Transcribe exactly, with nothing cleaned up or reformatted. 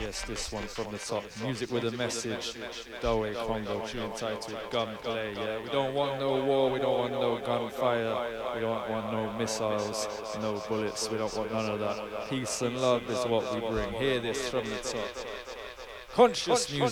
Yes, this one from the top. Music with a message. Dawe Congo, tune titled Gunplay. Yeah, we don't want no war, we don't want no gunfire, we don't want no missiles, no bullets, we don't want none of that. Peace and love is what we bring. Hear this from the top. Conscious music.